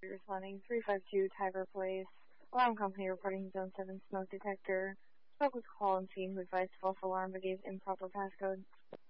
responding 352 Tiger Place. Alarm company reporting Zone 7 smoke detector. Smoke was call on scene who advised false alarm but gave improper passcode.